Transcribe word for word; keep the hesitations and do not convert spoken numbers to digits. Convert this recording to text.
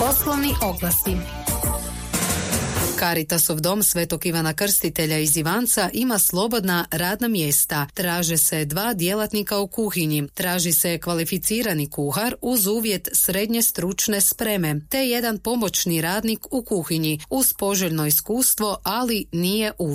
Poslovni oglasi. Caritasov dom Svetog Ivana Krstitelja iz Ivanca ima slobodna radna mjesta. Traže se dva djelatnika u kuhinji. Traži se kvalificirani kuhar uz uvjet srednje stručne spreme, te jedan pomoćni radnik u kuhinji uz poželjno iskustvo, ali nije uvjet.